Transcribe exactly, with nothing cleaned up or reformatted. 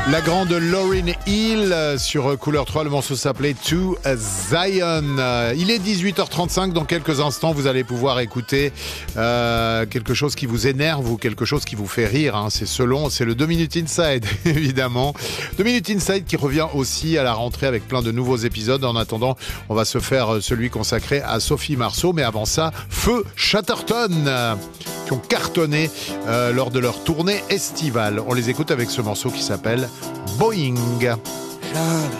La grande Lauryn Hill sur Couleur trois, le morceau s'appelait To Zion. Il est dix-huit heures trente-cinq, dans quelques instants vous allez pouvoir écouter euh, quelque chose qui vous énerve ou quelque chose qui vous fait rire, hein. C'est selon, c'est le deux minutes Inside évidemment. deux minutes Inside qui revient aussi à la rentrée avec plein de nouveaux épisodes. En attendant, on va se faire celui consacré à Sophie Marceau, mais avant ça, Feu Chatterton euh, qui ont cartonné euh, lors de leur tournée estivale. On les écoute avec ce morceau qui s'appelle Boeing.